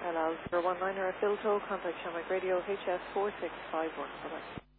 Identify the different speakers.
Speaker 1: Hotel Al 019 at Bilto. Contact Shamrock Radio HS 4651. Bye-bye.